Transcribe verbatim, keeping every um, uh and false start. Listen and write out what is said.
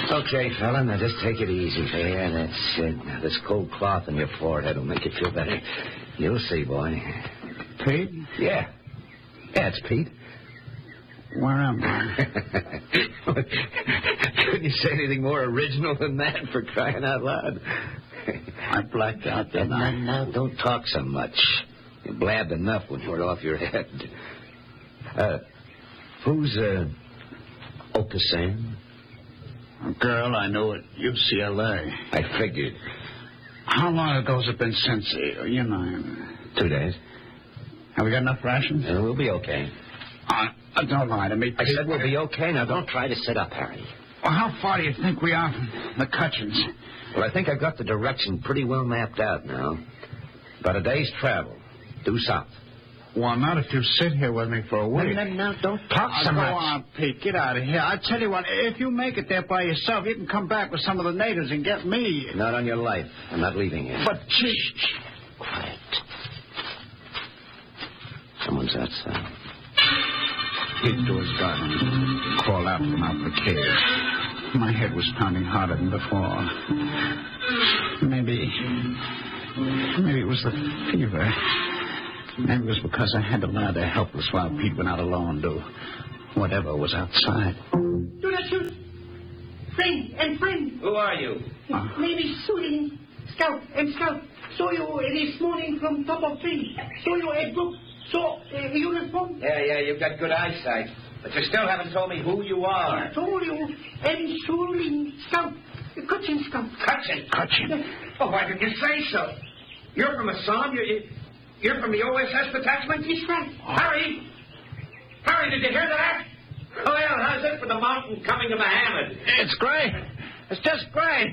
Okay, fella, now just take it easy. There, that's it. Now, this cold cloth on your forehead will make you feel better. You'll see, boy. Pete? Yeah. Yeah, it's Pete. Where am I? Couldn't you say anything more original than that, for crying out loud? I blacked out, didn't I? Now, now, don't talk so much. You blabbed enough when you were off your head. Uh, who's, uh, Okasan? A girl I know at U C L A. I figured. How long ago's it been since, uh, you know... Two days. Have we got enough rations? Uh, we'll be okay. Uh, uh, don't lie to me. I said we'll be okay. Now, don't try to sit up, Harry. Well, how far do you think we are from the Cutchins? Well, I think I've got the direction pretty well mapped out now. About a day's travel. Due south. Well, not if you sit here with me for a week. No, no, no, don't talk uh, so go much. Go on, Pete. Get out of here. I tell you what, if you make it there by yourself, you can come back with some of the natives and get me. Not on your life. I'm not leaving you. But, gee... Quiet. Someone's outside. Pete to his garden. Crawled out from out the cave. My head was pounding harder than before. Maybe... Maybe it was the fever. Maybe it was because I had to lie there helpless while Pete went out alone to whatever was outside. Do not shoot. Friend and friend. Who are you? Uh, His name is Suling. Scout and Scout. Saw you this morning from top of tree. Saw you a book. Saw a uniform. Yeah, yeah, you've got good eyesight. But you still haven't told me who you are. I told you. And Suling Scout. The Cutchin Scout. Cutchin? Cutchin. Oh, why didn't you say so? You're from Assam. You're, you're from the O S S detachment? He's right. Harry! Harry, did you hear that? Well, how's it for the mountain coming to Mohammed? It's great. It's just great.